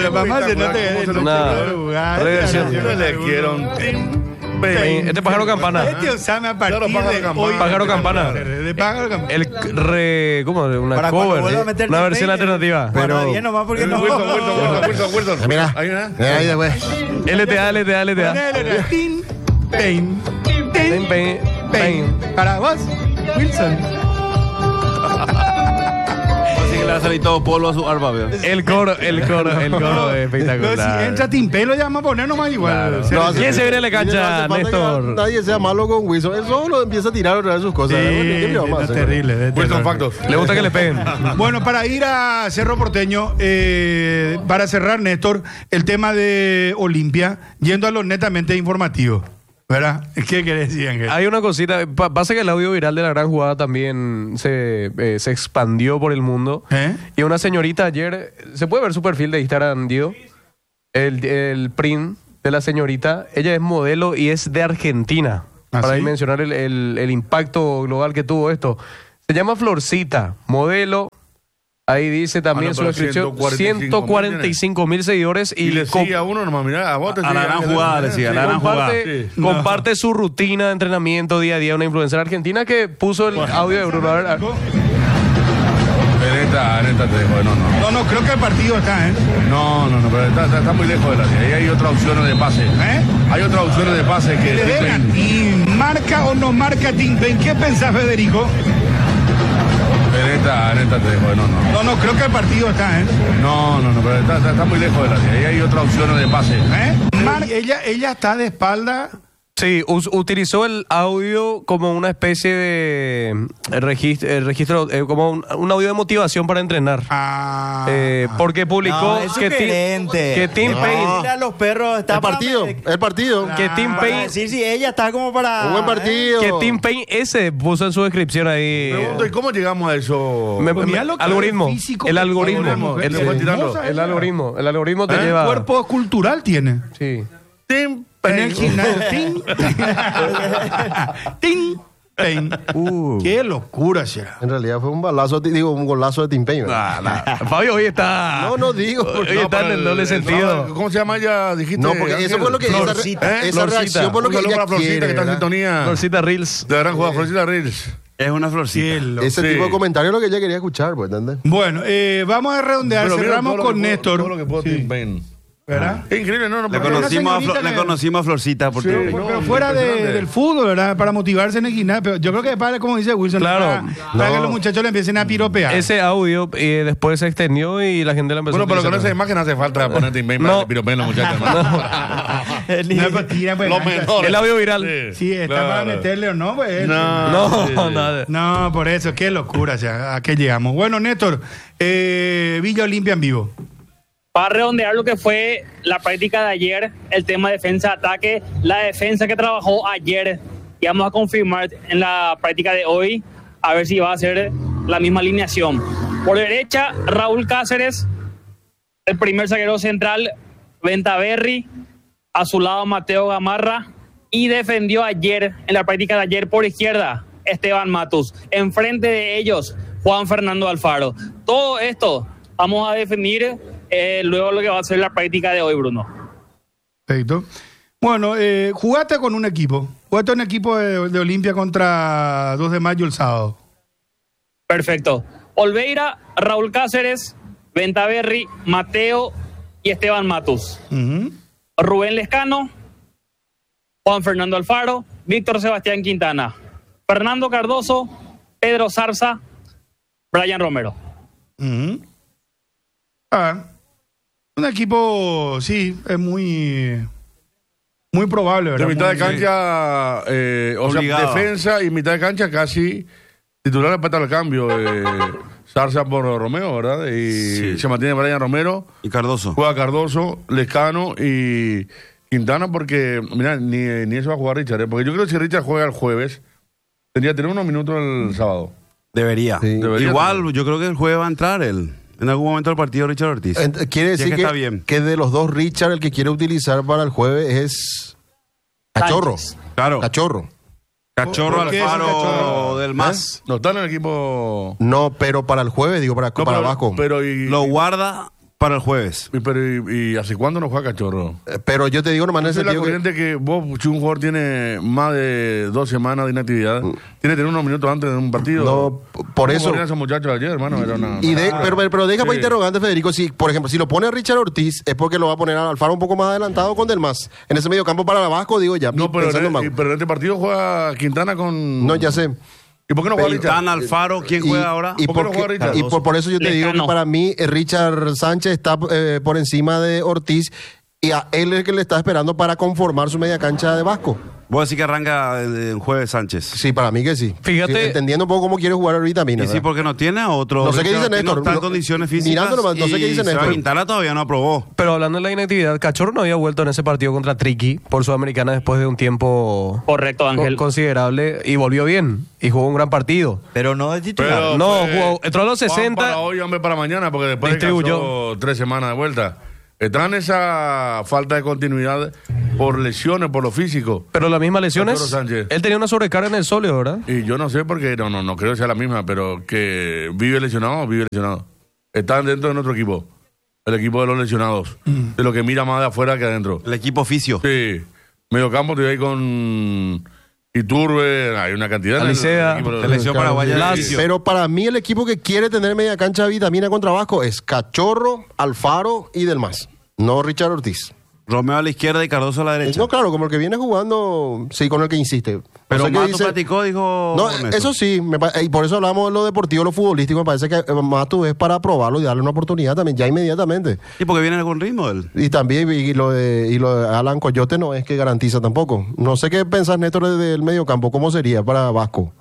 Mamá se nota Yo le quiero un Este pájaro campana. Este Osame a partir de hoy. Pájaro campana. De pájaro campana. ¿Cómo? Una Para cuando cover. vuelva a meter Una versión T-Pain, alternativa. Pero bien nomás porque no. Wilson. Mira, ahí después. LTA. Tin, Pain. Pain, pain, pain. Para vos, Wilson. Así que le va a salir todo polvo a su arpa, veo. El coro es No, espectacular. si entra Tim Pay lo llama a poner nomás igual. Claro. ¿Quién se viene a la cancha, no hace falta Néstor? que nadie sea malo con Wilson. Él solo empieza a tirar otra vez sus cosas. ¿Qué le vamos a es hacer? terrible. Wilson Factos. Le gusta que le peguen. Bueno, para ir a Cerro Porteño, para cerrar, Néstor, el tema de Olimpia, yendo a lo netamente informativo. ¿Verdad? ¿Qué querés decir, Ángel? Hay una cosita. Pasa que el audio viral de la gran jugada también se expandió por el mundo. Y una señorita ayer, ¿se puede ver su perfil de Instagram, Diego? El print de la señorita. Ella es modelo y es de Argentina. ¿Ah, para sí? mencionar el impacto global que tuvo esto. Se llama Florcita, modelo. Ahí dice también su pero descripción. 145 145.000 seguidores. Y le sigue a uno nomás, mirá, a vos te A la gran jugada le sigue, a la gran jugada. Comparte su rutina de entrenamiento día a día. Una influencer argentina que puso el audio de Bruno. A ver, Neta, te dejo, no. No, creo que el partido está, ¿eh? No, pero está muy lejos de la línea. Ahí hay otras opciones de pase. Hay otras opciones de pase que... Le dejan. ¿Y marca o no marca Tim Pay? ¿Qué pensás, Federico? Neta, te dejo, No, creo que el partido está, ¿eh? No, pero está muy lejos de la línea. Ahí hay otras opciones de pase. Ella está de espalda. sí, utilizó el audio como una especie de registro, como un audio de motivación para entrenar. Porque publicó Es que Tim Payne, Dile a los perros está El partido. que Tim para Payne, decir si ella está como para Un buen partido. que Tim Payne ese puso en su descripción ahí. Pregunto, ¿y cómo llegamos a eso? Mirá lo que Algoritmo. es físico El que algoritmo. tiene la mujer. Él se fue tirando. Hermosa El ella. algoritmo te lleva. Cuerpo escultural tiene. Sí. Tim En el gimnasio. Tin Payne. Qué locura será. En realidad fue un golazo de Tim Payne. Fabio hoy está. No digo. Hoy está en el doble sentido. ¿Cómo se llama ella? Dijiste. No, porque eso fue lo que Florcita. esa reacción por lo Un que saludo ella para Florcita, quiere, que está en ¿verdad? sintonía. Florcita Reels. De gran jugada, Florcita Reels. Es una florcita. Ese Sí. tipo de comentario es lo que ella quería escuchar, pues, ¿entendés? Bueno, vamos a redondear. Pero mira Cerramos todo lo con que puedo- Néstor. todo lo que puedo Tim Payne. ¿Verdad? Es increíble, no, Le pero- conocimos a Florcita por Sí, Tim Payne. no, Pero fuera impresionante. del fútbol, ¿verdad? Para motivarse en el gimnasio. Pero yo creo que para, como dice Wilson, Claro. para que los muchachos le empiecen a piropear. Ese audio después se extendió y la gente la empezó Bueno, a pero con utilizar. esa imagen hace falta poner Tim Payne No. para que piropeen los muchachos, hermano. No es mentira, pues, Lo Lancha. mejor. El audio viral. Sí, está Claro. para meterle o no, pues. No, sí. nada. No, por eso, qué locura, ya. ¿A qué llegamos? Bueno, Néstor, Villa Olimpia en vivo. Para redondear lo que fue la práctica de ayer, el tema defensa-ataque, la defensa que trabajó ayer, y vamos a confirmar en la práctica de hoy, a ver si va a ser la misma alineación. Por derecha, Raúl Cáceres, el primer zaguero central, Ventaverri, a su lado Mateo Gamarra, y defendió ayer, en la práctica de ayer, por izquierda, Esteban Matus. Enfrente de ellos, Juan Fernando Alfaro. Todo esto vamos a definir luego lo que va a ser la práctica de hoy, Bruno. Perfecto. Bueno, jugaste con un equipo. Jugaste un equipo de Olimpia contra 2 de mayo el sábado. Perfecto. Olveira, Raúl Cáceres, Ventaverri, Mateo y Esteban Matus. Rubén Lescano, Juan Fernando Alfaro, Víctor Sebastián Quintana, Fernando Cardoso, Pedro Zarza, Brian Romero. Un equipo, sí, es muy probable, De ¿verdad? mitad de Muy- cancha, o sea, Obligado. defensa y mitad de cancha casi titular de pata al cambio. Zarza por Romeo, ¿verdad? Y Sí. se mantiene Brian Romero. Y Cardoso. Juega Cardoso, Lescano y Quintana porque, mira, ni eso va a jugar Richard, porque yo creo que si Richard juega el jueves, tendría que tener unos minutos el sábado. Debería. Sí. Debería Igual, tener. yo creo que el jueves va a entrar él. En algún momento del partido Richard Ortiz. Quiere Si decir es que que, está bien. que de los dos, Richard, el que quiere utilizar para el jueves es Cachorro. Claro. Cachorro. Cachorro ¿Por qué es un Alfaro Cachorro? del MAS. No está en el equipo. No, pero para el jueves, digo, para No, Vasco. Pero y, Lo guarda para el jueves. ¿Y hace cuándo no juega Cachorro? Pero yo te digo nomás en el Es la sentido que... corriente que vos, si un jugador tiene más de 2 semanas de inactividad, tiene que tener unos minutos antes de un partido. No, por eso... Como esos muchachos ayer, hermano, era una... pero deja para Sí. interrogante, Federico, si, por ejemplo, si lo pone a Richard Ortiz, es porque lo va a poner a Alfaro un poco más adelantado con Del Mas. En ese medio campo para Vasco, digo ya, No, pero pensando mal. en este partido juega Quintana con... No, ya sé. ¿Y por qué no juega Richard? Tan Alfaro, ¿quién juega ahora? Y, ¿Por qué no juega Richard? por eso yo te digo que Lescano. para mí Richard Sánchez está por encima de Ortiz y a él es el que le está esperando para conformar su media cancha de Vasco. Vos decís que arranca el jueves Sánchez. Sí, para mí que sí. Fíjate- Sí, entendiendo un poco cómo quiere jugar ahorita Mina. Y sí, ¿verdad? porque no tiene a otro. No sé qué dice Richard Ortiz Néstor. No está en No, condiciones físicas. mirando nomás, no sé qué dice y Seba Néstor. Quintana todavía no aprobó. Pero hablando de la inactividad, Cachorro no había vuelto en ese partido contra Triqui por Sudamericana después de un tiempo Correcto, Ángel. considerable y volvió bien y jugó un gran partido. Pero no de titular. Pero No, fue jugó- entró a los pan 60. para hoy, hombre, para mañana, porque después Distribuyó. descansó 3 semanas de vuelta. Está en esa falta de continuidad por lesiones, por lo físico. Pero las mismas lesiones, Arturo Sánchez. él tenía una sobrecarga en el sóleo, ¿verdad? Y yo no sé porque no creo que sea la misma, pero que vive lesionado. Están dentro de nuestro equipo. El equipo de los lesionados. De lo que mira más de afuera que adentro. El equipo oficio. Sí. Medio campo estoy ahí con Iturbe, hay una cantidad. Alicea, en el equipo de- selección paraguaya de Lazio. oficio. Pero para mí el equipo que quiere tener media cancha de vitamina contra Vasco es Cachorro, Alfaro y Del Mas. No Richard Ortiz. Romeo a la izquierda y Cardoso a la derecha. No, claro, como el que viene jugando, sí, con el que insiste. Pero O sea, que Mato dice- platicó, dijo. No, Néstor. eso sí, y por eso hablamos de lo deportivo, lo futbolístico. Me parece que Mato es para probarlo y darle una oportunidad también, ya inmediatamente. Sí, porque viene con ritmo él. Y también y lo de Alan Coyote no es que garantiza tampoco. No sé qué pensás, Néstor, del medio campo, ¿cómo sería para Vasco?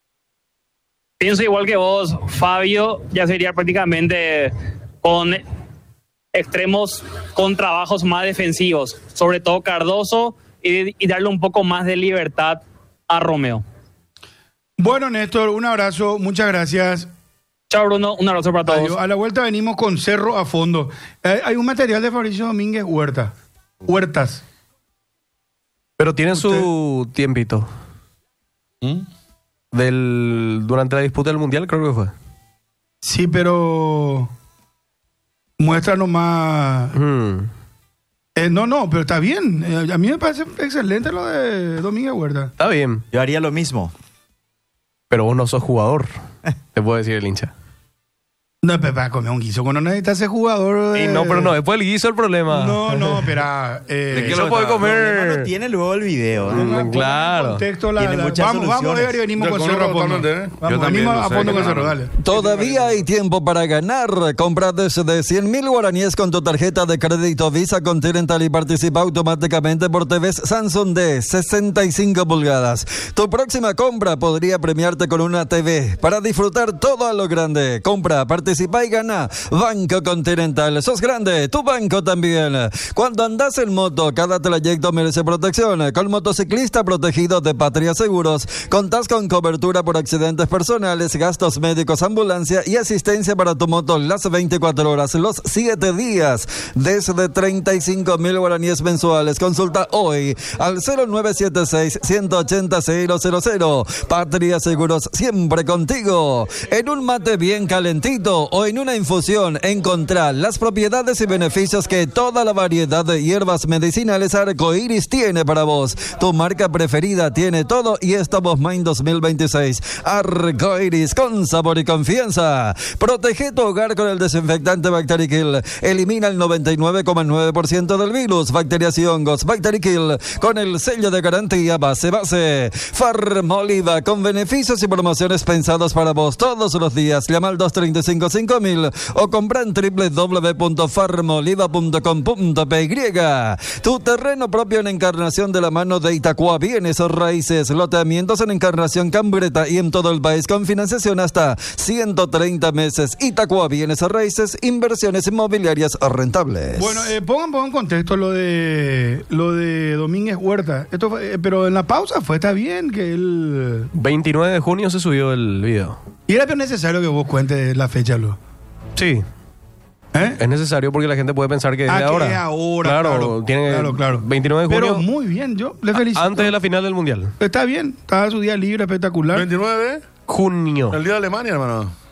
Pienso igual que vos, Fabio, ya sería prácticamente con extremos con trabajos más defensivos, sobre todo Cardoso, y darle un poco más de libertad a Romeo. Bueno, Néstor, un abrazo, muchas gracias. Chao, Bruno, un abrazo para todos. Adiós. A la vuelta venimos con Cerro a fondo. Hay un material de Fabricio Domínguez Huertas. Pero tiene su tiempito. Durante la disputa del Mundial, creo que fue. Sí, pero muestra nomás. No, pero está bien. A mí me parece excelente lo de Domínguez Huerta. Está bien, Yo haría lo mismo. pero vos no sos jugador, te puede decir el hincha. No, pero para comer un guiso cuando necesitas ser jugador. Y no, pero no, después el guiso el problema. No, espera. ¿De qué lo lo puede está- No comer? tiene luego el video. ¿no? Ponga en claro. contexto Tiene muchas vamos, soluciones. Edgar, y venimos Yo con conozco Cerro a fondo. totalmente, ¿eh? Vamos, Yo también, venimos no a sé fondo qué con Cerro, ganar. dale. Todavía hay tiempo para ganar. Compra desde 100.000 guaraníes con tu tarjeta de crédito Visa Continental y participa automáticamente por TVs Samsung de 65 pulgadas. Tu próxima compra podría premiarte con una TV para disfrutar todo a lo grande. Compra, participa y gana. Banco Continental. Sos grande, tu banco también. Cuando andas en moto, cada trayecto merece protección. Con motociclista protegido de Patria Seguros, contás con cobertura por accidentes personales, gastos médicos, ambulancia y asistencia para tu moto las 24 horas, los 7 días. Desde 35.000 guaraníes mensuales. Consulta hoy al 0976-180-000. Patria Seguros, siempre contigo. En un mate bien calentito o en una infusión, encontrá las propiedades y beneficios que toda la variedad de hierbas medicinales Arcoiris tiene para vos. Tu marca preferida tiene todo y estamos más en 2026. Arcoiris, con sabor y confianza. Protege tu hogar con el desinfectante Bacterikill. Elimina el 99,9% del virus, bacterias y hongos. Bacterikill, con el sello de garantía base. Farmoliva, con beneficios y promociones pensados para vos todos los días. Llama al 235-5000 o compra en www.farmoliva.com.py. Tu terreno propio en Encarnación de la mano de Itacua Bienes Raíces. Loteamientos en Encarnación, Cambreta y en todo el país con financiación hasta 130 meses. Itacua Bienes Raíces, inversiones inmobiliarias rentables. Bueno, pongan en contexto lo de Domínguez Huerta. Esto fue, pero en la pausa está bien que él. 29 de junio se subió el video. Y era necesario que vos cuentes la fecha, Lu. Sí, ¿Eh? es necesario porque la gente puede pensar que es de Que ahora. es ahora, Claro, tiene claro. 29 de junio. Pero muy bien, yo le felicito. Antes de la final del Mundial. Está bien, estaba su día libre, espectacular. 29, Junio. el día de Alemania, hermano.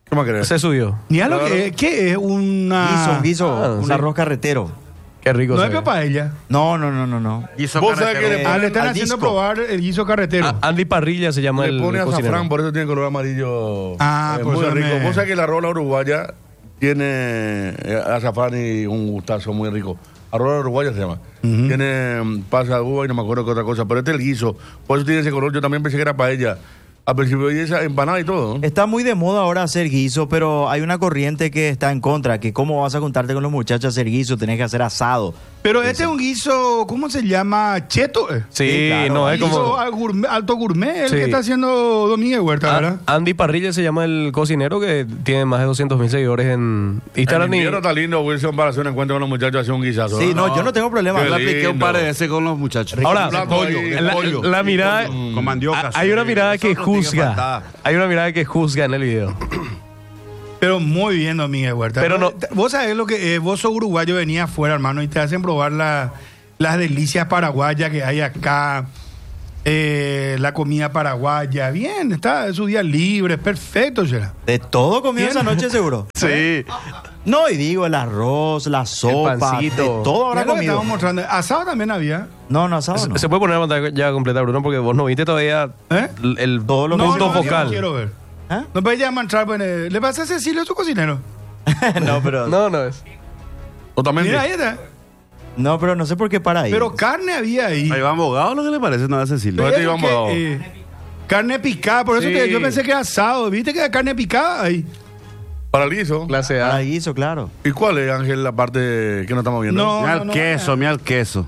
¿Qué más querés? Se subió. Ni a lo que ¿qué es una Guiso, un sí. arroz carretero. Qué rico. No se es ve. que paella. No. Vos sabés que le Le están al haciendo disco. probar el guiso carretero. Andy Parrilla se llama Le el pone cocinero. azafrán, por eso tiene color amarillo. Por muy eso rico. me- Vos sabés que la rola uruguaya tiene azafrán y un gustazo muy rico. Arroz uruguaya se llama. Tiene pasa de uva y no me acuerdo qué otra cosa. Pero este es el guiso. Por eso tiene ese color. Yo también pensé que era paella. Al principio y esa empanada y todo, ¿no? Está muy de moda ahora hacer guiso, pero hay una corriente que está en contra, que cómo vas a juntarte con los muchachos a hacer guiso, tenés que hacer asado. Pero este es un guiso, ¿cómo se llama? Cheto. Sí, Sí, claro. no, es Guiso como... alto gourmet, el Sí. que está haciendo Domínguez Huerta, ¿verdad? Andy Parrilla se llama el cocinero que tiene más de 200,000 seguidores en El Instagram. invierno está lindo, Wilson, para hacer un encuentro con los muchachos, hacer un guisazo. Sí, no, yo no tengo problema. Qué La apliqué un lindo. par de veces con los muchachos. Ahora, Un plato ahí, de pollo. la mirada... Con mandioca. Hay una mirada que Nosotros tiene juzga. faltar. Hay una mirada que juzga en el video. Pero muy bien, Domínguez Huerta. Pero no- Vos sabés lo que vos sos uruguayo, venís afuera, hermano, y te hacen probar las delicias paraguayas que hay acá, la comida paraguaya. Bien, está en su día libre, perfecto, será. De todo comió Bien. esa noche seguro. Sí. No, y digo, el arroz, la sopa, pancito. de todo habrá Mira lo que comido. estamos mostrando. Asado también había. No, asado no. Se puede poner la pantalla ya completa, Bruno, porque vos no viste todavía ¿Eh? el Todo lo que punto no, yo focal. no quiero ver. ¿Ah? No puedes llamar entrar, pues, ¿le pasa a Cecilio su cocinero? No, pero No es. Totalmente. Mira, ahí está. no, pero no sé por qué para ahí. Pero carne había ahí. Ahí va abogado, lo que le parece, no es Cecilia. No, este Pero iba abogado. carne picada, por eso Sí. yo pensé que era asado. ¿Viste que era carne picada ahí? Para el guiso. Clase para A. guiso, claro. ¿Y cuál es, Ángel, la parte que no estamos viendo? No. Mira el queso, mira el queso.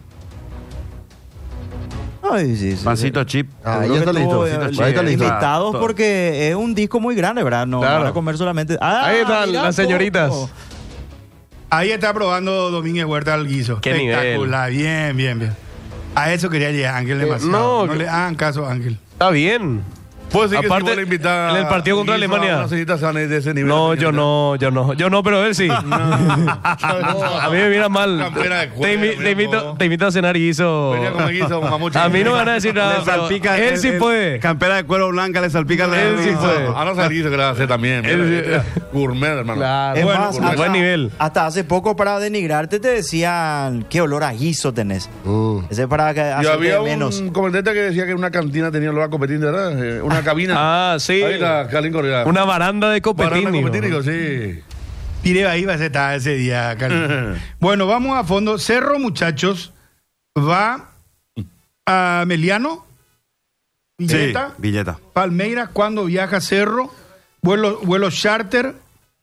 Ay, sí, sí. Pancito chip. Ahí Seguro ya está que listo. tuvo, Ahí está listo. invitados Todo. porque es un disco muy grande, ¿verdad? No Claro. van a comer solamente. Ah, Ahí están mira las todo. señoritas. Ahí está probando Domínguez Huerta el guiso. Qué Espectacular, bien, bien, bien. A eso quería llegar Ángel demasiado. No no, le hagan caso a Ángel. Está bien. Puedo decir Aparte, que si vos le invitás en el partido contra guiso a Alemania. una señorita sana de ese nivel. No, yo no, pero él sí. A mí me mira mal. Campera de cuero, Te invito a cenar guiso. Venía con el guiso, con mamucho. A mí no me van a decir nada. Le pero salpica él sí puede. Campera de cuero blanca, le salpica la Él sí puede. Ahora no guiso que le va a hacer también. Él sí. Gourmet, hermano. Claro. Es Bueno, más, buen nivel. Hasta hace poco para denigrarte te decían qué olor a guiso tenés. Ese es para que Y hacerte había menos. un comandante que decía que una cantina tenía olor a copetín, ¿verdad? Una cabina. Ah, sí. Ahí está, Calín Correa. Una baranda de copetín. Baranda hijo. copetínico, sí. Mire, ahí va a estar ese día, Carlos. Bueno, vamos a fondo. Cerro, muchachos, va a Meliano, Villeta, Sí, Villeta. Palmeiras, cuando viaja a Cerro, vuelo charter.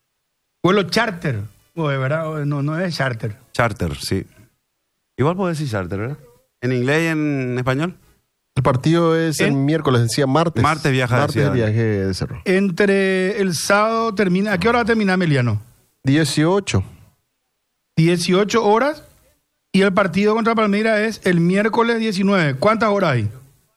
Oye, ¿verdad? No es charter. Charter, sí. Igual puedo decir charter, ¿verdad? ¿En inglés y en español? El partido es el miércoles, decía martes. Martes viaja de Martes Ciudad. el viaje de Cerro. Entre el sábado termina. ¿A qué hora va a terminar Meliano? 18. 18 horas. Y el partido contra Palmeiras es el miércoles 19. ¿Cuántas horas hay?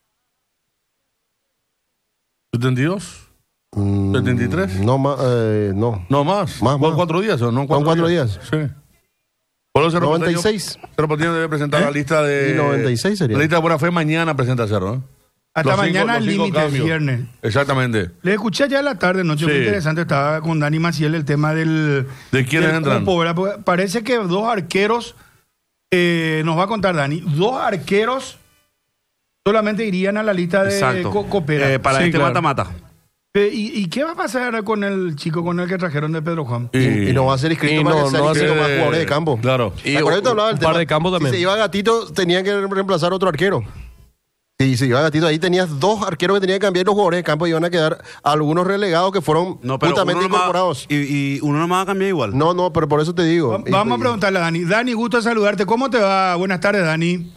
72. 73. No más, no. No más. Más, ¿Cuál, más. 4 días o no? Son 4 días. Sí. Por eso Cerro 96. Porteño- Cerro Porteño debe presentar la lista de. Y 96 sería. La lista de buena fe mañana presenta Cerro, ¿eh? Hasta Los mañana los límite, cambios. viernes. Exactamente. Le escuché ya en la tarde, noche, muy Sí. interesante. Estaba con Dani Maciel el tema del. ¿De quiénes del entran? cupo, ¿verdad? Porque parece que dos arqueros, nos va a contar Dani, dos arqueros solamente irían a la lista de Exacto. Copera. Para Sí, este claro. mata-mata. ¿Y qué va a pasar con el chico con el que trajeron de Pedro Juan? Y no va a ser inscrito y para no- que sea no va a inscrito ser- más jugadores de campo. Claro. Y Acuérdate, hablaba del un par tema. de campo también. Si se iba Gatito, tenían que reemplazar otro arquero. Si se iba Gatito, ahí tenías dos arqueros que tenían que cambiar los jugadores de campo y iban a quedar algunos relegados que fueron No, pero justamente uno nomás- incorporados. y uno no va a cambiar igual. No, pero por eso te digo. Vamos a preguntarle a Dani. Dani, gusto de saludarte. ¿Cómo te va? Buenas tardes, Dani.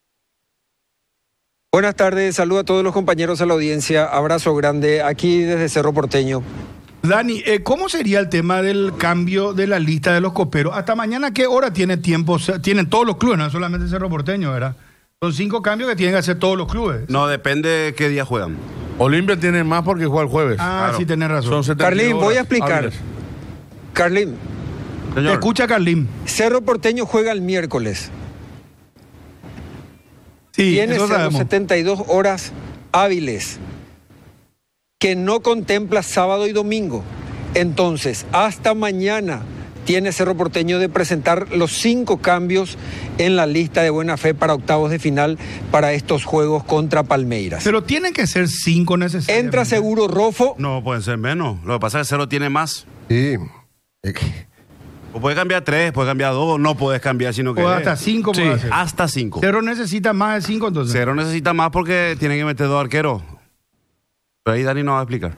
Buenas tardes, saludo a todos los compañeros a la audiencia, abrazo grande aquí desde Cerro Porteño. Dani, ¿cómo sería el tema del cambio de la lista de los coperos? ¿Hasta mañana qué hora tiene tiempo? Tienen todos los clubes, no solamente Cerro Porteño, ¿verdad? Son 5 cambios que tienen que hacer todos los clubes. No, depende de qué día juegan. Olimpia tiene más porque juega el jueves. Ah, sí, tenés razón. Son 72 Carlín, voy a horas explicar. hábiles. Carlín, Te Señor. escucha, Carlín. Cerro Porteño juega el miércoles. Sí, Tiene eso Cerro sabemos. 72 horas hábiles, que no contempla sábado y domingo. Entonces, hasta mañana tiene Cerro Porteño de presentar los 5 cambios en la lista de buena fe para octavos de final para estos juegos contra Palmeiras. Pero tienen que ser 5 necesariamente. Entra seguro Rofo. No, pueden ser menos. Lo que pasa es que Cerro tiene más. Sí. O puede cambiar 3, puede cambiar 2, no puedes cambiar sino que... O hasta 5 puede hacer. Hasta 5. Cerro necesita más de 5 entonces. Cerro necesita más porque tiene que meter 2 arqueros. Pero ahí Dani nos va a explicar.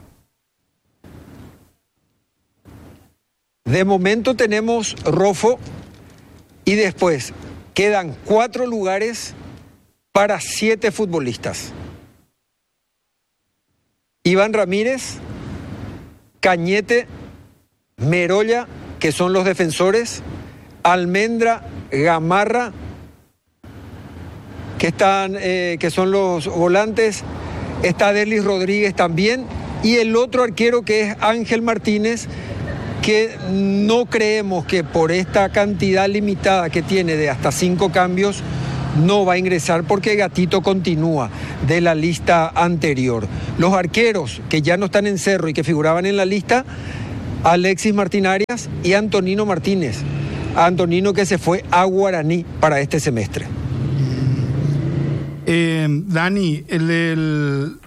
De momento tenemos Rofo y después quedan 4 lugares para 7 futbolistas. Iván Ramírez, Cañete, Merolla, que son los defensores, Almendra, Gamarra, que son los volantes, está Derlis Rodríguez también, y el otro arquero que es Ángel Martínez, que no creemos que por esta cantidad limitada que tiene de hasta 5 cambios no va a ingresar porque Gatito continúa de la lista anterior. Los arqueros que ya no están en Cerro y que figuraban en la lista, Alexis Martín Arias y Antonino Martínez. Antonino que se fue a Guaraní para este semestre. Dani, el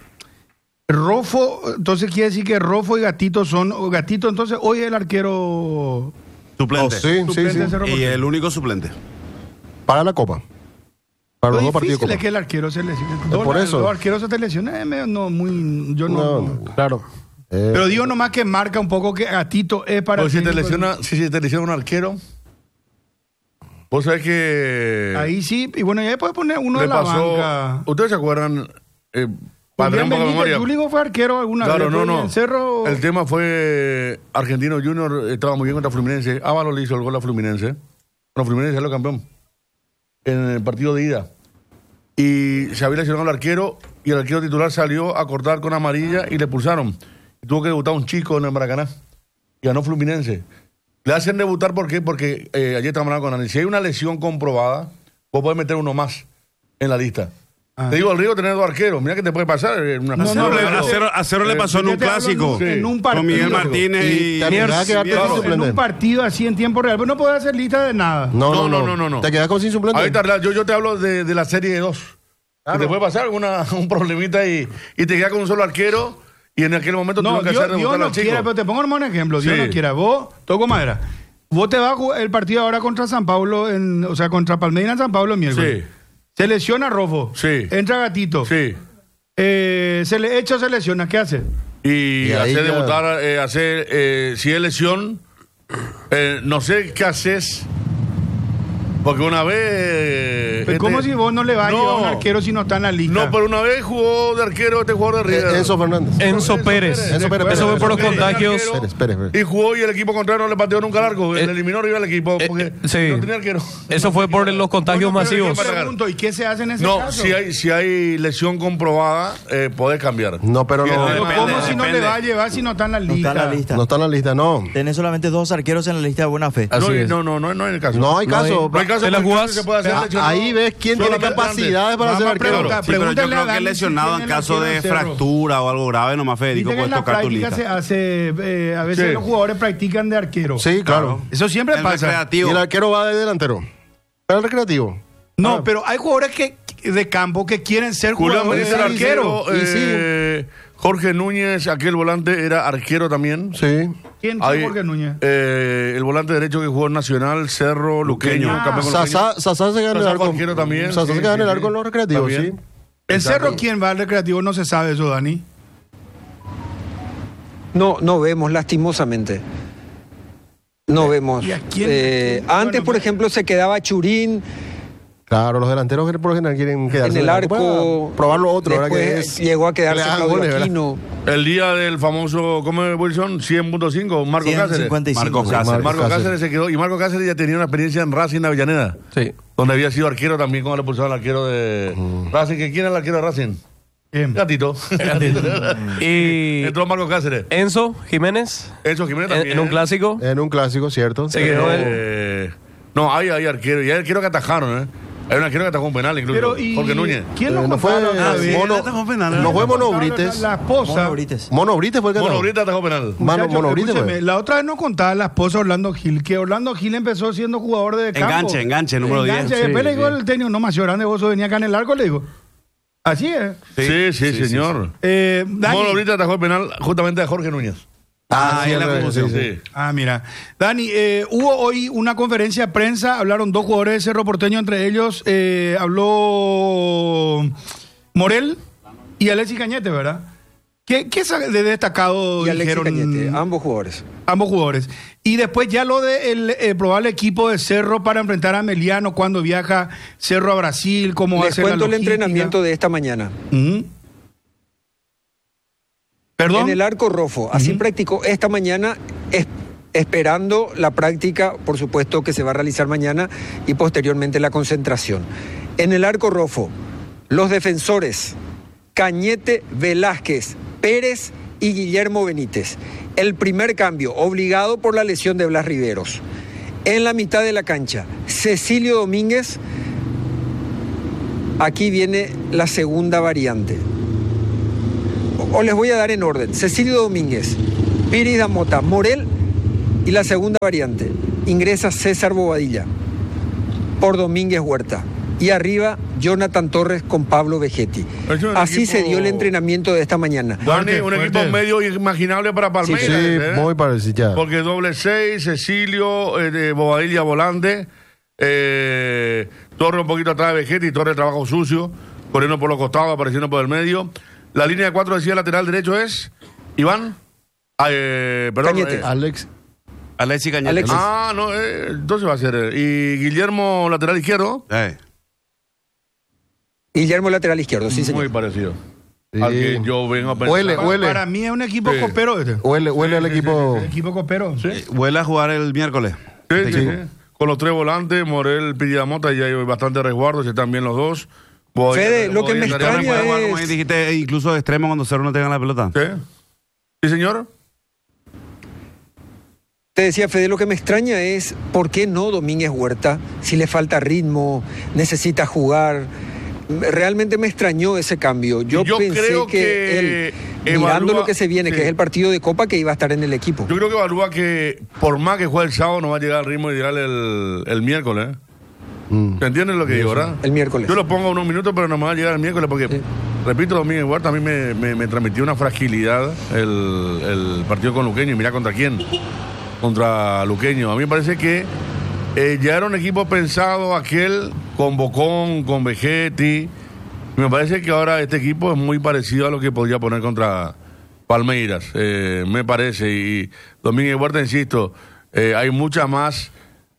Rofo, entonces quiere decir que Rofo y Gatito son... Gatito entonces hoy es el arquero... Suplente. Sí. de Cerro Y Porteño. el único suplente. Para la Copa. Para los Lo 2 partidos de difícil Copa. es que el arquero se lesione. Por eso. Los arqueros se te lesionan, yo no. Claro. Pero digo nomás que marca un poco que Gatito es para... Pues el si te técnico. lesiona un arquero, vos sabés que... Ahí sí, y bueno, ya puede poner uno le de la pasó... banca. ¿Ustedes se acuerdan? Para tener un poco de memoria. Júlico fue arquero alguna Claro, vez. no, fue no. en el Cerro... El tema fue Argentino Junior, estaba muy bien contra Fluminense. Ábalos le hizo el gol a Fluminense. Bueno, Fluminense salió campeón en el partido de ida. Y se había lesionado el arquero y el arquero titular salió a cortar con amarilla y le pulsaron. Y tuvo que debutar un chico en el Maracaná. Y ganó Fluminense. Le hacen debutar, ¿por qué? Porque ayer estamos hablando con Dani. Si hay una lesión comprobada, vos podés meter uno más en la lista. Te digo, el Río tener 2 arqueros. Mira que te puede pasar. A Cerro le pasó en un clásico. En un partido. Con Miguel Martínez y... te arriesgás a quedarte sin En suplente. un partido así en tiempo real. Pero no podés hacer lista de nada. No. Te quedas con sin suplente. Ahorita yo te hablo de la serie de 2. Claro. Que te puede pasar un problemita y te quedas con un solo arquero y en aquel momento No, tuvieron que hacer Dios debutar no al chico. quiera, pero te pongo un ejemplo. Dios Sí. no quiera. Vos, toco madera. Vos te vas a jugar el partido ahora contra San Pablo, contra Palmeiras en San Pablo el miércoles. Sí. Se lesiona Rofo. Sí. Entra Gatito. Sí. Se le echa, se lesiona. ¿Qué hace? Y ahí hacer ya- debutar, si es lesión, no sé qué haces. Porque una vez... Pero ¿cómo si vos no le vas a llevar a un arquero si no está en la lista? No, pero una vez jugó de arquero este jugador de River. Enzo Fernández. Enzo Pérez. Enzo Pérez. Eso fue por los Pérez, contagios. arquero. Espere. Y jugó y el equipo contrario no le pateó nunca al arco. Le eliminó River al equipo porque sí. no tenía arquero. Eso fue por los contagios Bueno, pero masivos. yo pregunto, ¿y qué se hace en ese No, caso? si hay lesión comprobada, podés cambiar. No, pero no. Pero Depende, ¿cómo si no le depende. va a llevar si no está en la No lista? está en la lista. No está en la lista, no. Tenés solamente 2 arqueros en la lista de buena fe. Así es. No hay el caso. No hay caso. No hay caso ¿Te la porque jugás? se puede hacer lesionado. Ahí ves quién tiene Solamente capacidades para Vamos ser a arquero. preguntar. Sí, pero yo Pregúntale a creo que Dani lesionado si en tiene caso el de arquero de Cerro. fractura o algo grave, nomás Federico Dice que puede en la tocar tu práctica lista. se hace, a veces Sí. los jugadores practican de arquero. Sí, claro. Eso siempre El pasa. Y recreativo. el arquero va de delantero. Para el recreativo. No, pero hay jugadores de campo que quieren ser Julián jugadores Benítez de era arquero. arquero. Jorge Núñez, aquel volante, era arquero también. Sí. ¿Quién fue Ahí, Jorge Núñez? el volante derecho que jugó en Nacional, Cerro, Luqueño. campeón con Luqueño. Sasá se gana el Sasá arco. arquero también. Sasá Sí, se gana sí, el sí. arco en los recreativos, Está sí. bien. ¿El Cerro quién va al recreativo? No se sabe eso, Dani. No vemos, lastimosamente. No vemos. ¿Y a quién? Antes, Bueno, por ejemplo, se quedaba Churín Claro, los delanteros por lo general quieren quedarse en el arco. para probar lo otro, ¿verdad? Que Después es, llegó a quedarse que le hagan Claudio goles, ¿verdad? Aquino. El día del famoso, ¿cómo es, Wilson? 100.5, Marco Cáceres. 155. Marco sí. Cáceres. Marco Cáceres se quedó. Y Marco Cáceres ya tenía una experiencia en Racing de Avellaneda, Sí. donde había sido arquero también, como le pulsaron al arquero de Racing. ¿Quién era el arquero de Racing? Bien. Gatito. Y Entró Marco Cáceres. Enzo Jiménez Enzo Jiménez en, también. en un clásico. En un clásico, ¿cierto? Se quedó él. No, hay arquero. Y hay arquero que atajaron, ¿eh? Hay un arquero que atajó un penal, incluso. Pero, Jorge Núñez. ¿Quién lo no fue no fue Mono Brites. La esposa. Mono Brites fue el que Mono atajó. Brites atajó penal. Mono Brites Escúcheme, fue. la otra vez nos contaba la esposa Orlando Gil, que Orlando Gil empezó siendo jugador de campo. Enganche, número 10. Enganche, después le dijo el técnico, no, más grande, vos venía acá en el arco, le digo. Así es. Sí, señor. Dani. Mono Brites atajó el penal justamente a Jorge Núñez. Ahí es la confusión. Sí. Ah, mira. Dani, hubo hoy una conferencia de prensa, hablaron dos jugadores de Cerro Porteño, entre ellos habló Morel y Alexis Cañete, ¿verdad? ¿Qué de destacado Y Alexis dijeron? Cañete, ambos jugadores. Ambos jugadores. Y después ya lo del probable equipo de Cerro para enfrentar a Meliano cuando viaja Cerro a Brasil, cómo va a Les ser la cuento el logística. entrenamiento de esta mañana. Ujú. ¿Perdón? En el Arco Rofo. Así practicó esta mañana, esperando la práctica, por supuesto, que se va a realizar mañana y posteriormente la concentración. En el Arco Rofo, los defensores Cañete, Velázquez, Pérez y Guillermo Benítez. El primer cambio, obligado por la lesión de Blas Riveros. En la mitad de la cancha, Cecilio Domínguez. Aquí viene la segunda variante. O les voy a dar en orden. Cecilio Domínguez, Piris Damota, Morel y la segunda variante. Ingresa César Bobadilla por Domínguez Huerta. Y arriba, Jonathan Torres con Pablo Vegetti. Así se dio el entrenamiento de esta mañana. Dani, un equipo medio imaginable para Palmeiras. Muy parecido. Porque doble 6, Cecilio, Bobadilla volante, Torres un poquito atrás de Vegetti, Torres trabajo sucio, corriendo por los costados, apareciendo por el medio. La línea de 4 decía lateral derecho es Iván. Perdón. Cañete. Alexis Cañete. Alexis. No, entonces va a ser. Y Guillermo, lateral izquierdo. Guillermo lateral izquierdo, sí, señor. Muy parecido. Al que yo vengo a pensar. Huele. Para mí es un equipo copero este. Huele al equipo. El equipo copero. Sí. Vuelve a jugar el miércoles. Sí. Con los tres volantes, Morel, Pillamota, ya hay bastante resguardo, si están bien los dos. Fede, lo que me extraña Puede jugar, como es... dijiste, incluso de extremo cuando Cerro no tenga la pelota. Sí, señor. Te decía, Fede, lo que me extraña es por qué no Domínguez Huerta, si le falta ritmo, necesita jugar. Realmente me extrañó ese cambio. Yo pensé creo que él, mirando lo que se viene, que es el partido de Copa, que iba a estar en el equipo. Yo creo que evalúa que por más que juegue el sábado no va a llegar al ritmo ideal el miércoles. ¿Se entiende lo que digo, verdad? El miércoles. Yo lo pongo unos minutos, pero no me va a llegar el miércoles porque, repito, Domínguez Huerta a mí me transmitió una fragilidad el partido con Luqueño. Y mira contra quién. Contra Luqueño. A mí me parece que ya era un equipo pensado aquel con Bocón, con Vegetti. Me parece que ahora este equipo es muy parecido a lo que podría poner contra Palmeiras. Me parece. Y Domínguez Huerta, insisto, hay mucha más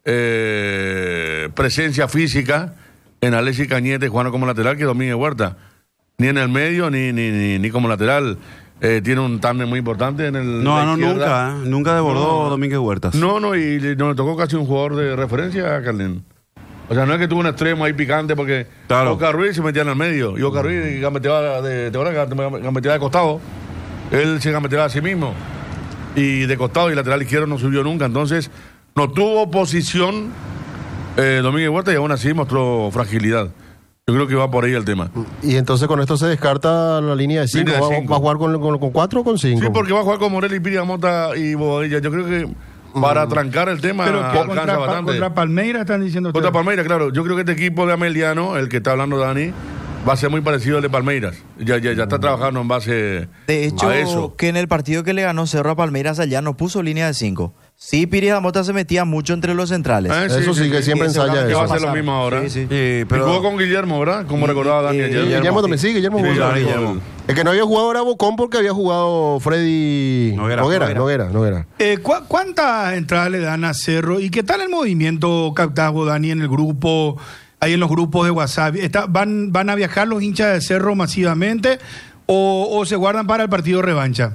presencia física en Alexis Cañete jugando como lateral que Domínguez Huerta. Ni en el medio, ni como lateral. Tiene un tándem muy importante en el. Nunca desbordó Domínguez Huertas. Y no le tocó casi un jugador de referencia a Carlén. O sea, no es que tuvo un extremo ahí picante porque Oscar Ruiz se metía en el medio. Y Oscar Ruiz gambeteaba de costado. Él se gambeteaba a sí mismo. Y de costado y lateral izquierdo no subió nunca. Entonces, no tuvo posición Domínguez Huerta y aún así mostró fragilidad. Yo creo que va por ahí el tema. Y entonces con esto se descarta la línea de 5. ¿Va a jugar con 4 o con 5? Sí, porque va a jugar con Morel y Pillamota y Bobadilla. Yo creo que para trancar el tema alcanza bastante. Contra Palmeiras están diciendo Contra Palmeiras, claro. Yo creo que este equipo de Ameliano, el que está hablando Dani, va a ser muy parecido al de Palmeiras. Ya está trabajando en base de hecho, a eso. Que en el partido que le ganó Cerro a Palmeiras allá no puso línea de 5. Sí, Piris Damota se metía mucho entre los centrales. Eso sí, que siempre ensaya que eso. va a ser lo mismo ahora. Pero jugó con Guillermo, ¿verdad? Como recordaba Dani ayer. Guillermo también, sí, Guillermo. El que no había jugado era Bocón porque había jugado Freddy Noguera. ¿Cuántas entradas le dan a Cerro? ¿Y qué tal el movimiento, Captazgo, Dani, en el grupo, ahí en los grupos de WhatsApp? ¿Van a viajar los hinchas de Cerro masivamente o se guardan para el partido revancha?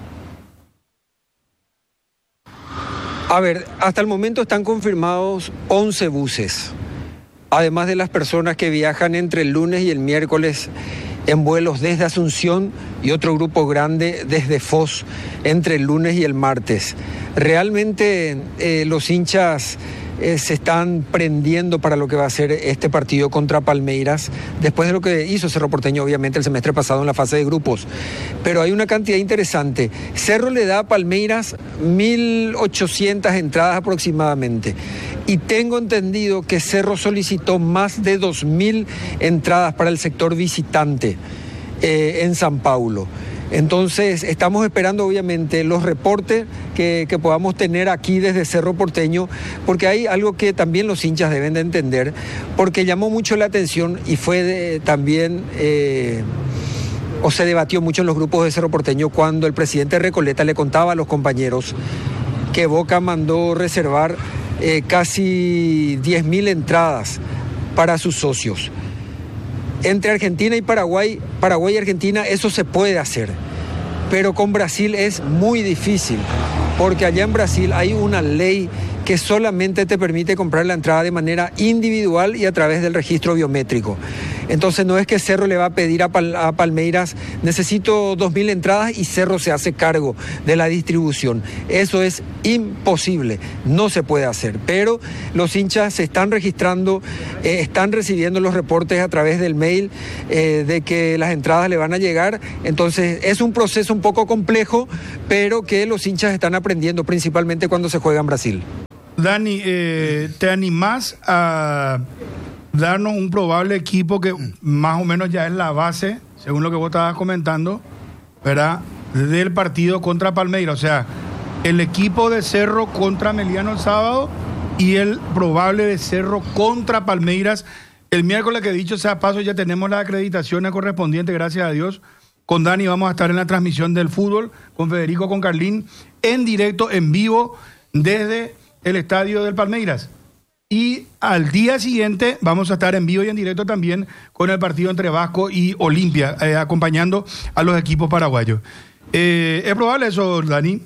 A ver, hasta el momento están confirmados 11 buses, además de las personas que viajan entre el lunes y el miércoles en vuelos desde Asunción y otro grupo grande desde Foz entre el lunes y el martes. Realmente los hinchas se están prendiendo para lo que va a ser este partido contra Palmeiras, después de lo que hizo Cerro Porteño, obviamente, el semestre pasado en la fase de grupos. Pero hay una cantidad interesante. Cerro le da a Palmeiras 1.800 entradas aproximadamente. Y tengo entendido que Cerro solicitó más de 2.000 entradas para el sector visitante en San Paulo. Entonces, estamos esperando obviamente los reportes que podamos tener aquí desde Cerro Porteño, porque hay algo que también los hinchas deben de entender, porque llamó mucho la atención y fue también, o se debatió mucho en los grupos de Cerro Porteño cuando el presidente Recoleta le contaba a los compañeros que Boca mandó reservar casi 10.000 entradas para sus socios. Entre Argentina y Paraguay, Paraguay y Argentina, eso se puede hacer. Pero con Brasil es muy difícil, porque allá en Brasil hay una ley que solamente te permite comprar la entrada de manera individual y a través del registro biométrico. Entonces no es que Cerro le va a pedir a Palmeiras, necesito 2.000 entradas y Cerro se hace cargo de la distribución. Eso es imposible, no se puede hacer. Pero los hinchas se están registrando, están recibiendo los reportes a través del mail de que las entradas le van a llegar. Entonces es un proceso un poco complejo, pero que los hinchas están aprendiendo, principalmente cuando se juega en Brasil. Dani, ¿te animás a darnos un probable equipo que más o menos ya es la base, según lo que vos estabas comentando, ¿verdad?, del partido contra Palmeiras? O sea, el equipo de Cerro contra Meliano el sábado y el probable de Cerro contra Palmeiras el miércoles, que dicho sea paso, ya tenemos las acreditaciones correspondientes, gracias a Dios. Con Dani vamos a estar en la transmisión del fútbol, con Federico, con Carlín, en directo, en vivo, desde el estadio del Palmeiras. Y al día siguiente vamos a estar en vivo y en directo también con el partido entre Vasco y Olimpia, acompañando a los equipos paraguayos. ¿Es probable eso, Dani?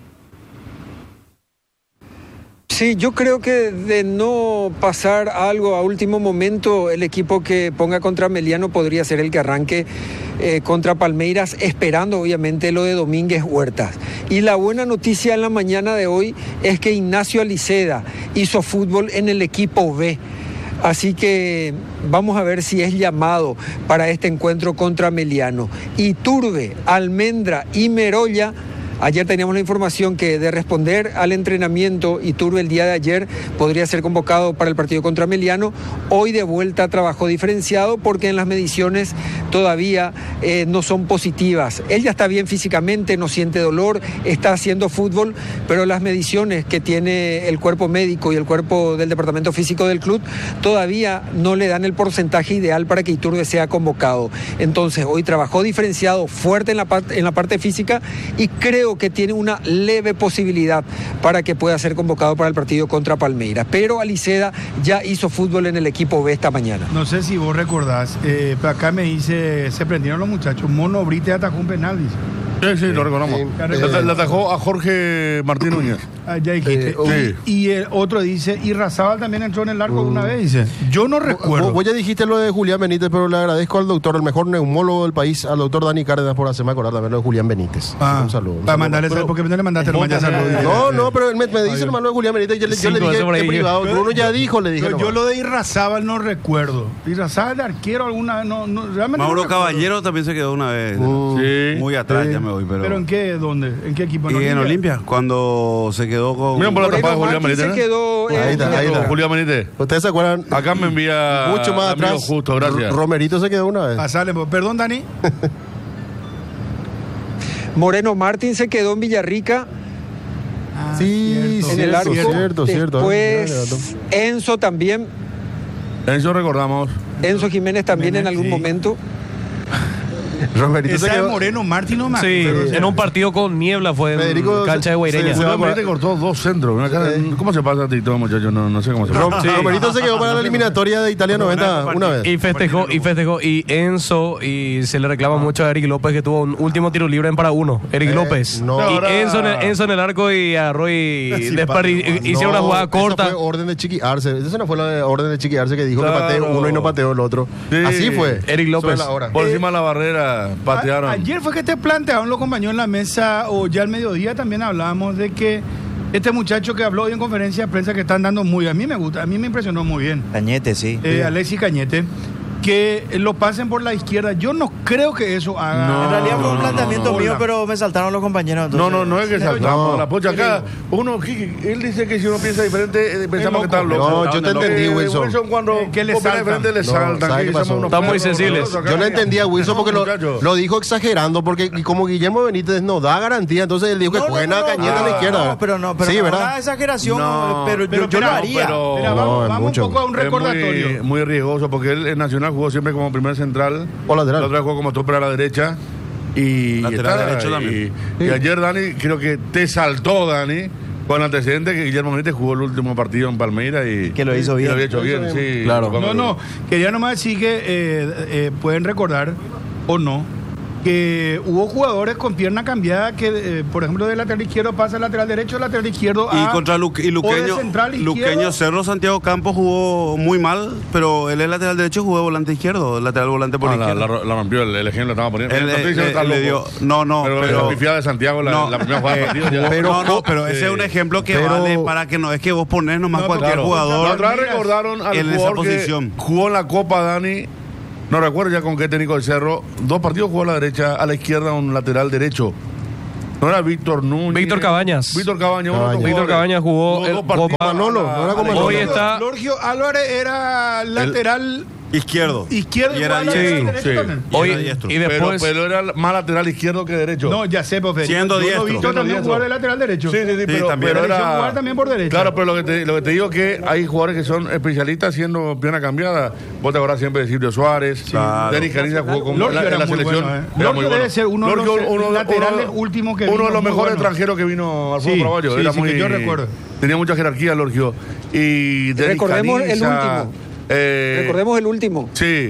Sí, yo creo que de no pasar algo a último momento, el equipo que ponga contra Meliano podría ser el que arranque contra Palmeiras, esperando obviamente lo de Domínguez Huertas. Y la buena noticia en la mañana de hoy es que Ignacio Aliceda hizo fútbol en el equipo B. Así que vamos a ver si es llamado para este encuentro contra Meliano. Iturbe, Almendra y Merolla. Ayer teníamos la información que de responder al entrenamiento, Iturbe el día de ayer podría ser convocado para el partido contra Meliano. Hoy de vuelta trabajó diferenciado porque en las mediciones todavía no son positivas. Él ya está bien físicamente, no siente dolor, está haciendo fútbol, pero las mediciones que tiene el cuerpo médico y el cuerpo del departamento físico del club todavía no le dan el porcentaje ideal para que Iturbe sea convocado. Entonces hoy trabajó diferenciado, fuerte en la parte física, y creo que tiene una leve posibilidad para que pueda ser convocado para el partido contra Palmeiras. Pero Aliceda ya hizo fútbol en el equipo B esta mañana. No sé si vos recordás, acá me dice, se prendieron los muchachos, Mono Brite atajó un penal, dice. Sí, lo recordamos. Le atajó a Jorge Martín Núñez. Ya dijiste. Y el otro dice, y Razábal también entró en el arco una vez, dice. Yo no recuerdo. Vos ya dijiste lo de Julián Benítez, pero le agradezco al doctor, el mejor neumólogo del país, al doctor Dani Cárdenas, por hacerme acordar también lo de Julián Benítez. Un saludo. Para mandarle, ¿por qué no le mandaste el saludo? No, pero él me dice hermano de Julián Benítez, yo le dije en privado, Bruno ya dijo, le dije. Yo lo de Irrazábal no recuerdo. Irrazábal de arquero alguna, no realmente. Mauro Caballero también se quedó una vez. Muy atrás, ya me voy, pero. ¿Pero en qué? ¿Dónde? ¿En qué equipo? En Olimpia, cuando se quedó con. Miren por la tapada de Julián Benítez. Se quedó ahí está. Julián Benítez. ¿Ustedes se acuerdan? Acá me envía mucho más atrás. Justo, gracias. Romerito se quedó una vez. Pasale, perdón, Dani. Moreno Martín se quedó en Villarrica. Sí, en el arco. Cierto. Después Enzo también. Enzo recordamos. Enzo Jiménez también en algún momento. Romerito se quedó. Moreno Martín, no me acuerdo. Sí, en un partido con niebla fue Federico, en cancha de Guaireña. Seguramente cortó 2 centros. ¿Cómo se pasa a ti todo, muchachos? No sé cómo se pasa. Romerito se quedó para la eliminatoria de Italia 90 una vez. Y festejó. Y Enzo, y se le reclama mucho a Eric López, que tuvo un último tiro libre en para uno. Eric López. Enzo en el arco y agarró y hicieron una jugada corta. Esa fue orden de Chiqui Arce. Esa no fue la orden de Chiqui Arce que dijo que pateó uno y no pateó el otro. Sí. Así fue. Eric López. Por encima de la barrera patearon. Ayer fue que te plantearon los compañeros en la mesa, o ya al mediodía también hablábamos de que Este muchacho que habló hoy en conferencia de prensa que están dando muy bien, a mí me gusta, a mí me impresionó muy bien. Cañete, sí. Alexis Cañete, que lo pasen por la izquierda. Yo no creo que eso haga. En realidad fue un planteamiento mío, pero me saltaron los compañeros. Entonces, no es que saltamos la pocha acá. Él dice que si uno piensa diferente, pensamos que está loco. No, yo te entendí, Wilson. Wilson cuando que le saltan. diferente le saltan. ¿sabe qué pasó? Están muy sensibles. Yo no entendía a Wilson porque lo dijo exagerando, porque y como Guillermo Benítez no da garantía, entonces él dijo que jueguen a Cañete a la izquierda. Pero sí, no, ¿verdad? una exageración, pero yo lo espera, haría. Mira, vamos un poco a un recordatorio. Es muy riesgoso porque él en Nacional jugó siempre como primer central. O lateral. La otra vez jugó como toper a la derecha. Y Lateral derecho también. Y ayer, Dani, creo que te saltó, Dani, con antecedentes que Guillermo Benítez jugó el último partido en Palmeiras y Que lo hizo bien. lo había hecho bien, sí. Claro. No, quería nomás decir que pueden recordar o no que hubo jugadores con pierna cambiada que, por ejemplo, de lateral izquierdo pasa al lateral derecho, lateral izquierdo Y a... contra o de central izquierdo. Luqueño Cerro, Santiago Campos jugó muy mal, pero él es lateral derecho, jugó volante izquierdo, lateral volante por izquierda. La rompió, el ejemplo estaba poniendo. Le dio, pero la pifiada de Santiago, la primera jugada del partido. Ya. Pero ese es un ejemplo que vale para que no es que vos ponés nomás cualquier Claro. jugador. La otra vez recordaron al en esa jugador que posición. jugó en la Copa, Dani. No recuerdo ya con qué técnico del Cerro. 2 partidos jugó a la derecha, a la izquierda un lateral derecho. No era Víctor Núñez. Víctor Cabañas. Víctor Cabañas. Víctor Cabañas jugó dos el partidos. Copa. Manolo, no era como Hoy Manolo. está Lorgio Álvarez era lateral Izquierdo. izquierdo Y era igual a lateral diestro. derecho Sí. también. hoy era diestro. y después Pero era más lateral izquierdo que derecho. No, ya sé, profe. Siendo Yo lo he diestro. visto Siendo también diestro. jugar de lateral derecho. Sí, pero, también. pero Derecho era jugar también por derecha. Claro, pero lo que te digo que hay jugadores que son especialistas haciendo pierna cambiada. Vos te acordás siempre de Silvio Suárez. Claro. Denis Cariza jugó con Lorgio en era la muy selección. bueno, Era Lorgio muy debe bueno. ser uno de los Lorgio, laterales últimos que uno vino, de los muy mejores bueno. extranjeros que vino al fútbol Sí, paraguayo. sí, Era sí, muy, que yo recuerdo. Tenía mucha jerarquía, Lorgio. Y Denis Recordemos el Cariza, último. Recordemos el último. Sí.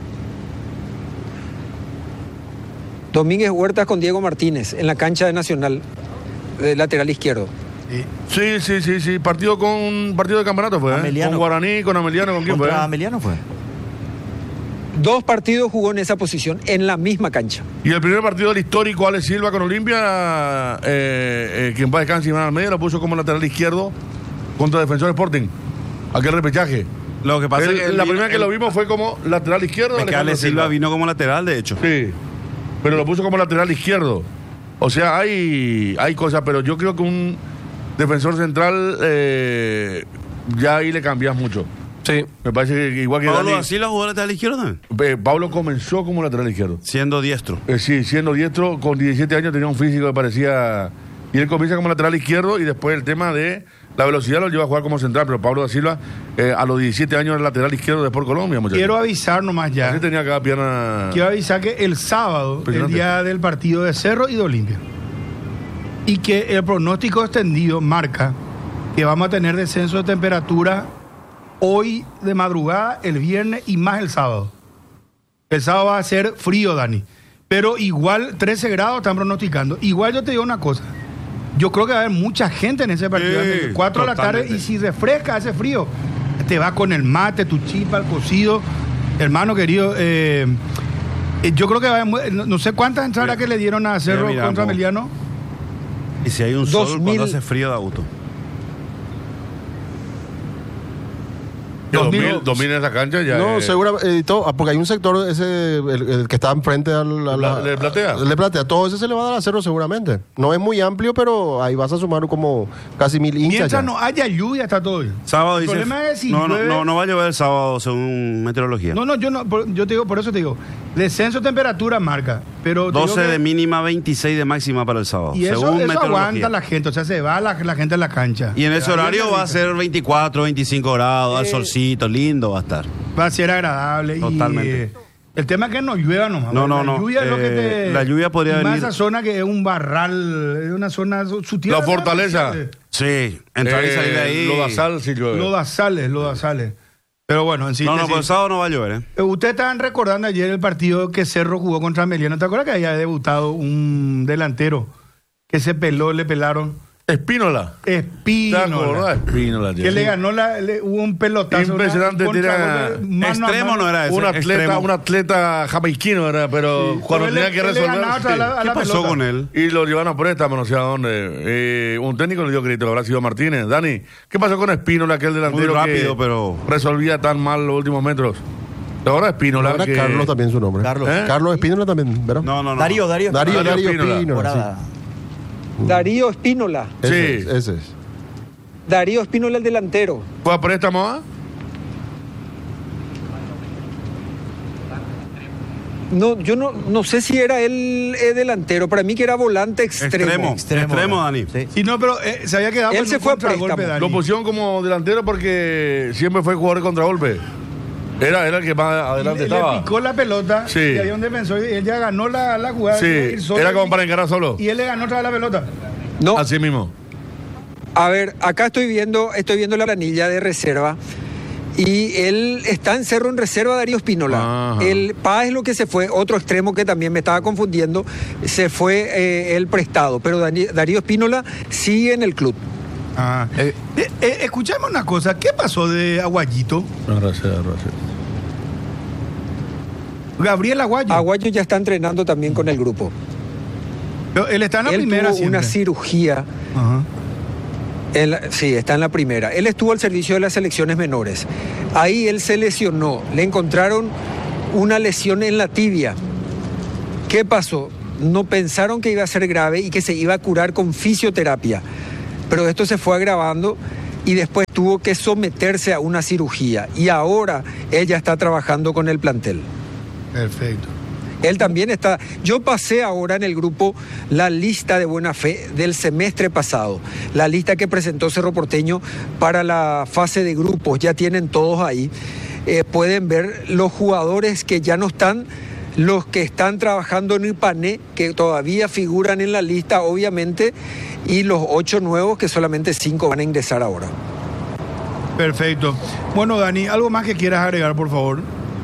Domínguez Huertas con Diego Martínez en la cancha de Nacional, de lateral izquierdo. Sí. Partido de campeonato fue. Ameliano. Con Guaraní, con Ameliano, ¿con quién fue? Contra Ameliano fue. 2 partidos jugó en esa posición, en la misma cancha. Y el primer partido del histórico Alex Silva con Olimpia, que en paz descanse Iván Almeida, lo puso como lateral izquierdo contra Defensor Sporting. Aquel repechaje. Lo que pasa es que La primera que lo vimos fue como lateral izquierdo. es que Alejandro Ale Silva vino como lateral, de hecho. Sí, pero lo puso como lateral izquierdo. O sea, hay cosas, pero yo creo que un defensor central ya ahí le cambias mucho. sí. Me parece que igual que Pablo Dani, da Silva jugó lateral izquierdo también, Pablo comenzó como lateral izquierdo. siendo diestro. Sí, siendo diestro, con 17 años tenía un físico que parecía... Y él comienza como lateral izquierdo y después el tema de la velocidad lo lleva a jugar como central, pero Pablo da Silva a los 17 años era lateral izquierdo de Sport Colombia, muchachos. Quiero avisar nomás ya. Así tenía cada pierna... Quiero avisar que el sábado, el Impresionante. día del partido de Cerro y de Olimpia, y que el pronóstico extendido marca que vamos a tener descenso de temperatura hoy de madrugada, el viernes y más el sábado. El sábado va a ser frío, Dani. Pero igual 13 grados están pronosticando. Igual yo te digo una cosa. Yo creo que va a haber mucha gente en ese partido. Sí, 4 de la tarde, totalmente. y si refresca, hace frío. Te va con el mate, tu chipa, el cocido. Hermano querido, yo creo que va a haber, no sé cuántas entradas que le dieron a Cerro mira, contra vos. Ameliano. Y si hay un sol 2000. cuando hace frío de auto. 2000 en esa cancha ya... No, seguramente, porque hay un sector, ese, el que está enfrente ¿Le platea? Le platea, todo ese se le va a dar a Cerro seguramente. No es muy amplio, pero ahí vas a sumar como casi 1000 hinchas. Mientras ya. no haya lluvia, está todo bien. Sábado El dice. problema es si no llueve- va a llover el sábado según meteorología. No, yo te digo, por eso te digo, descenso de temperatura marca, pero te 12 digo que- de mínima, 26 de máxima para el sábado. y eso según aguanta meteorología. la gente, o sea, se va la gente a la cancha. Y en ese Ahí horario es va a rico. ser 24, 25 grados, al solcito, lindo va a estar. Va a ser agradable. Totalmente. Y el tema es que no llueva nomás. No, la no. lluvia es lo que te... La lluvia podría y más venir. esa zona que es un barral, es una zona... Su tierra La fortaleza. Sí, entrar y salir de ahí. Lo da sal si llueve. Lo da sales. Pero bueno, en No, síntesis, por el sábado no va a llover, ustedes estaban recordando ayer el partido que Cerro jugó contra Ameliano. ¿Te acuerdas que había debutado un delantero que se peló, le pelaron? Espínola. ¿Te acordás? Espínola. Que le ganó hubo un pelotazo. Impresionante. Extremo no era ese. Un atleta jamaiquino era, pero cuando tenía que resolver. ¿Qué pasó con él? Y lo llevaron a préstamo, no sé a dónde. Un técnico le dio crédito, habrá sido Martínez. Dani, ¿qué pasó con Espínola, aquel delantero muy rápido, que pero resolvía tan mal los últimos metros? Ahora Espínola. Ahora Carlos también su nombre. Carlos Espínola también, ¿verdad? No. Darío Espínola. Darío Espínola. Sí. Ese es. Darío Espínola, el delantero. ¿Fue a préstamo? No, yo no sé si era él delantero. Para mí que era volante extremo. Extremo, Dani. Sí, no, pero se había quedado. Él se fue a préstamo. Lo pusieron como delantero porque siempre fue jugador de contragolpe. Era el que más adelante estaba. Le picó la pelota. Sí. Y había un defensor y él ya ganó la jugada. Sí, era como para encarar solo. Y él le ganó otra vez la pelota. No. Así mismo. A ver, acá estoy viendo la planilla de reserva. Y él está en Cerro en reserva, Darío Espínola. Ajá. El Paz es lo que se fue, otro extremo que también me estaba confundiendo, se fue el prestado. Pero Darío Espínola sigue en el club. Escuchame una cosa, ¿qué pasó de Aguayito? Gracias. Gabriel Aguayo. Aguayo ya está entrenando también con el grupo. Pero él está en la primera. Tuvo una cirugía. Sí, está en la primera. Él estuvo al servicio de las selecciones menores. Ahí él se lesionó. Le encontraron una lesión en la tibia. ¿Qué pasó? No pensaron que iba a ser grave y que se iba a curar con fisioterapia. Pero esto se fue agravando y después tuvo que someterse a una cirugía. Y ahora ella está trabajando con el plantel. Perfecto. Él también está. Yo pasé ahora en el grupo la lista de buena fe del semestre pasado, la lista que presentó Cerro Porteño para la fase de grupos. Ya tienen todos ahí. Pueden ver los jugadores que ya no están, los que están trabajando en Ipané, que todavía figuran en la lista, obviamente, y los 8 nuevos, que solamente 5 van a ingresar ahora. Perfecto. Bueno, Dani, ¿algo más que quieras agregar, por favor?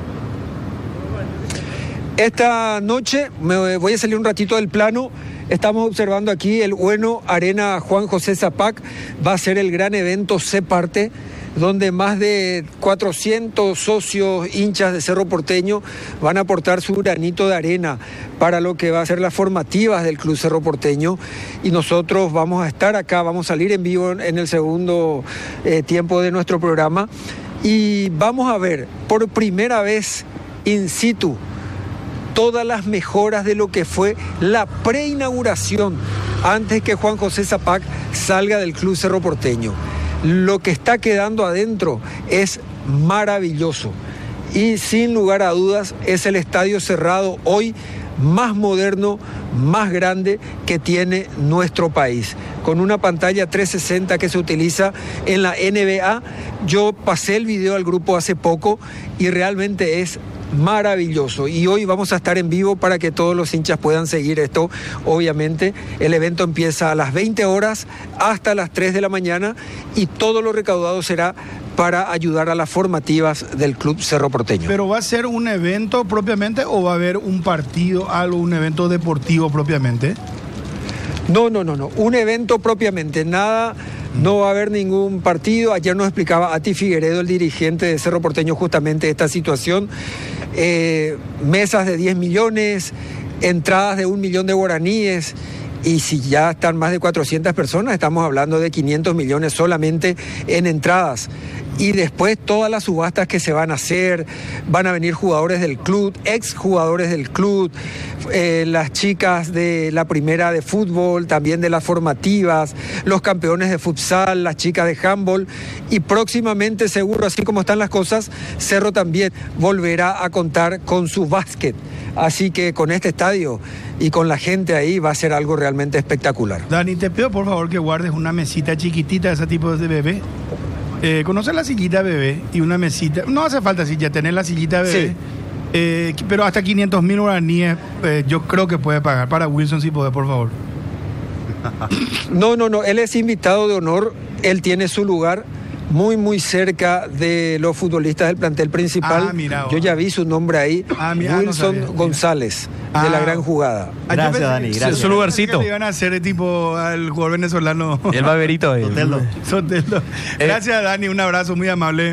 Esta noche me voy a salir un ratito del plano. Estamos observando aquí el bueno Arena Juan José Zapac. Va a ser el gran evento Se Parte, donde más de 400 socios, hinchas de Cerro Porteño van a aportar su granito de arena para lo que va a ser las formativas del Club Cerro Porteño. Y nosotros vamos a estar acá, vamos a salir en vivo en el segundo tiempo de nuestro programa. Y vamos a ver por primera vez in situ todas las mejoras de lo que fue la preinauguración antes que Juan José Zapac salga del Club Cerro Porteño. Lo que está quedando adentro es maravilloso y sin lugar a dudas es el estadio cerrado hoy más moderno, más grande que tiene nuestro país, con una pantalla 360 que se utiliza en la NBA. Yo pasé el video al grupo hace poco y realmente es maravilloso, y hoy vamos a estar en vivo para que todos los hinchas puedan seguir esto. Obviamente el evento empieza a las 20 horas hasta las 3 de la mañana y todo lo recaudado será para ayudar a las formativas del Club Cerro Porteño. ¿Pero va a ser un evento propiamente o va a haber un partido, un evento deportivo propiamente? No, un evento propiamente, nada. No va a haber ningún partido. Ayer nos explicaba Ati Figueredo, el dirigente de Cerro Porteño, justamente esta situación. Mesas de 10 millones, entradas de 1 millón de guaraníes. Y si ya están más de 400 personas, estamos hablando de 500 millones solamente en entradas. Y después todas las subastas que se van a hacer, van a venir jugadores del club, exjugadores del club, las chicas de la primera de fútbol, también de las formativas, los campeones de futsal, las chicas de handball, y próximamente, seguro, así como están las cosas, Cerro también volverá a contar con su básquet. Así que con este estadio y con la gente ahí va a ser algo realmente espectacular. Dani, te pido por favor que guardes una mesita chiquitita de ese tipo de bebé. ¿Conoces la sillita bebé? Y una mesita. No hace falta silla, tener la sillita bebé. Sí. Pero hasta 500.000 guaraníes yo creo que puede pagar. Para Wilson, si puede, por favor. No, él es invitado de honor, él tiene su lugar, muy, muy cerca de los futbolistas del plantel principal. Yo ya vi su nombre ahí, Wilson González, de la Gran Jugada. Gracias, Dani, gracias. Su lugarcito. Le iban a hacer tipo al jugador venezolano. El baberito. Soteldo. Gracias, Dani, un abrazo muy amable.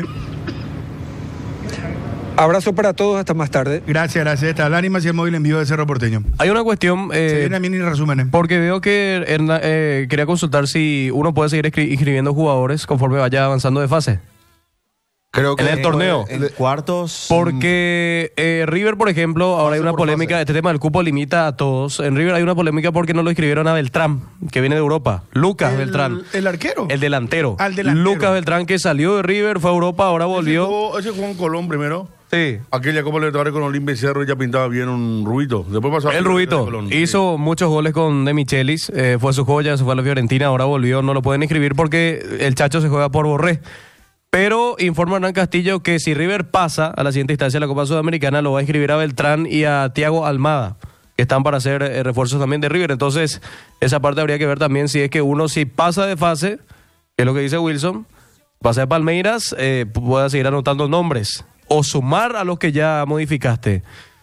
Abrazo para todos, hasta más tarde. Gracias. Está Dani Maciel Móvil en vivo de Cerro Porteño. Hay una cuestión. Se viene a mí ni resumen. Porque veo que quería consultar si uno puede seguir inscribiendo jugadores conforme vaya avanzando de fase. Creo que en el torneo. En cuartos. Porque River, por ejemplo, ahora hay una polémica. Este tema del cupo limita a todos. En River hay una polémica porque no lo inscribieron a Beltrán, que viene de Europa. Lucas Beltrán. ¿El arquero? El delantero. Al delantero. Lucas Beltrán, que salió de River, fue a Europa, ahora volvió. Ese jugó en Colón primero. Sí. Aquella Copa Libertadores con Olimpia y Cerro ya pintaba bien un Rubito. Después pasó El Rubito hizo muchos goles con De Michelis, fue su joya, se fue a la Fiorentina, ahora volvió, no lo pueden inscribir porque el Chacho se juega por Borré. Pero informa Hernán Castillo que si River pasa a la siguiente instancia de la Copa Sudamericana, lo va a inscribir a Beltrán y a Thiago Almada, que están para hacer refuerzos también de River. Entonces, esa parte habría que ver también si es que uno, si pasa de fase, que es lo que dice Wilson, pasa de Palmeiras, pueda seguir anotando nombres o sumar a los que ya modificaste.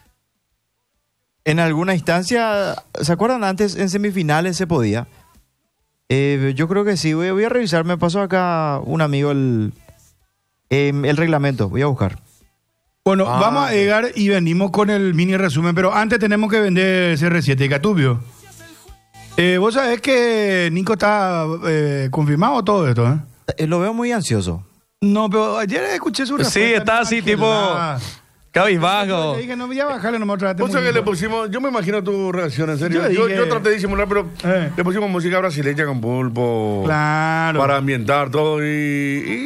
En alguna instancia, ¿se acuerdan antes? En semifinales se podía. Yo creo que sí. Voy a revisar. Me pasó acá un amigo el reglamento. Voy a buscar. Bueno, vamos a llegar y venimos con el mini resumen, pero antes tenemos que vender CR7 y Catubio. Vos sabés que Nico está confirmado todo esto, ¿eh? Lo veo muy ansioso. No, pero ayer escuché su respuesta. Sí, está así, tipo cabizbajo. Le dije, no voy a bajarle nomás otra vez. O sea que le pusimos, yo me imagino tu reacción, en serio. Yo traté de disimular, pero le pusimos música brasileña con pulpo. Claro. Para ambientar todo y